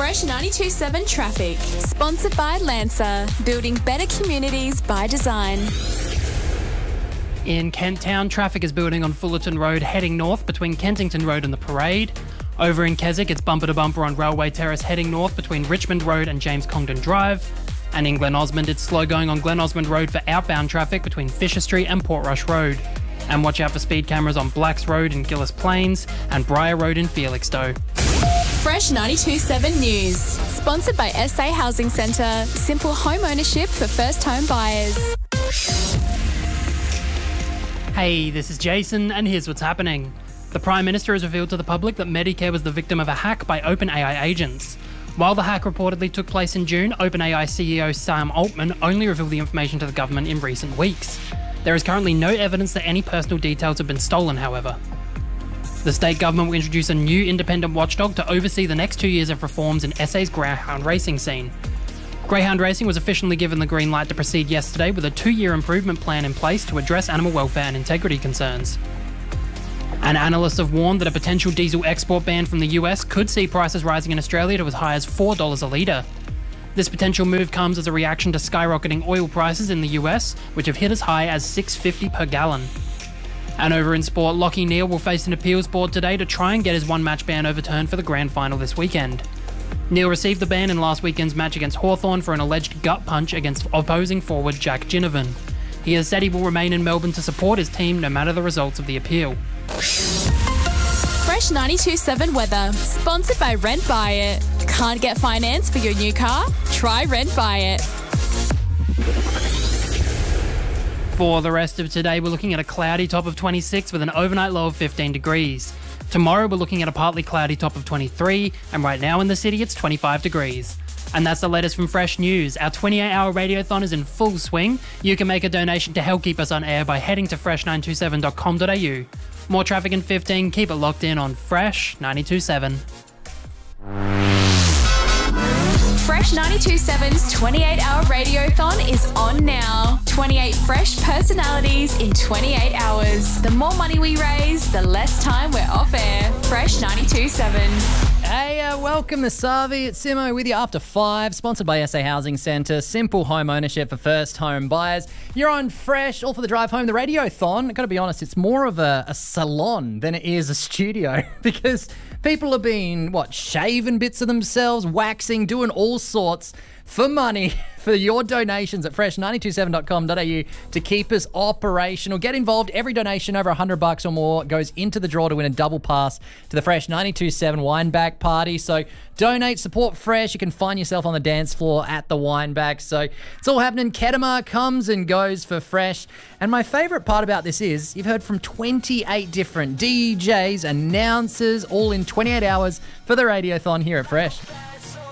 Fresh 92.7 Traffic. Sponsored by Lancer. Building better communities by design. In Kent Town, traffic is building on Fullerton Road heading north between Kentington Road and the Parade. Over in Keswick, it's bumper to bumper on Railway Terrace heading north between Richmond Road and James Congdon Drive. And in Glen Osmond, it's slow going on Glen Osmond Road for outbound traffic between Fisher Street and Portrush Road. And watch out for speed cameras on Blacks Road in Gillis Plains and Briar Road in Felixstowe. Fresh 92.7 News. Sponsored by SA Housing Centre. Simple home ownership for first home buyers. Hey, this is Jason, and here's what's happening. The Prime Minister has revealed to the public that Medicare was the victim of a hack by OpenAI agents. While the hack reportedly took place in June, OpenAI CEO Sam Altman only revealed the information to the government in recent weeks. There is currently no evidence that any personal details have been stolen, however. The state government will introduce a new independent watchdog to oversee the next 2 years of reforms in SA's greyhound racing scene. Greyhound racing was officially given the green light to proceed yesterday with a 2-year improvement plan in place to address animal welfare and integrity concerns. And analysts have warned that a potential diesel export ban from the US could see prices rising in Australia to as high as $4 a litre. This potential move comes as a reaction to skyrocketing oil prices in the US, which have hit as high as $6.50 per gallon. And over in sport, Lachie Neale will face an appeals board today to try and get his one-match ban overturned for the grand final this weekend. Neale received the ban in last weekend's match against Hawthorn for an alleged gut punch against opposing forward Jack Ginnivan. He has said he will remain in Melbourne to support his team no matter the results of the appeal. Fresh 92.7 Weather. Sponsored by Rent Buy It. Can't get finance for your new car? Try Rent Buy It. For the rest of today, we're looking at a cloudy top of 26 with an overnight low of 15 degrees. Tomorrow, we're looking at a partly cloudy top of 23, and right now in the city, it's 25 degrees. And that's the latest from Fresh News. Our 28-hour radiothon is in full swing. You can make a donation to help keep us on air by heading to fresh927.com.au. More traffic in 15. Keep it locked in on Fresh 92.7. Fresh 92.7's 28-hour radiothon is on now. 28 fresh personalities in 28 hours. The more money we raise, the less time we're off air. Fresh 92.7. Hey, welcome to Savi. It's Simo with you after 5, sponsored by SA Housing Centre. Simple home ownership for first home buyers. You're on Fresh, all for the drive home. The radiothon, I've got to be honest, it's more of a salon than it is a studio because people are being, shaving bits of themselves, waxing, doing all sorts for money for your donations at fresh927.com.au to keep us operational. Get involved. Every donation over $100 or more goes into the draw to win a double pass to the Fresh 92.7 Wineback Party. So donate, support Fresh. You can find yourself on the dance floor at the Wineback. So it's all happening. Kedema comes and goes for Fresh. And my favourite part about this is you've heard from 28 different DJs, announcers, all in 28 hours for the radiothon here at Fresh.